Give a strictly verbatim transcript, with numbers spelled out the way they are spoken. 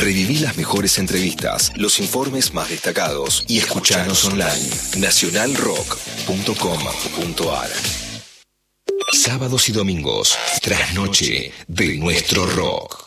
Reviví las mejores entrevistas, los informes más destacados y escuchanos online. nacional rock punto com punto ar. Sábados y domingos, trasnoche de nuestro rock.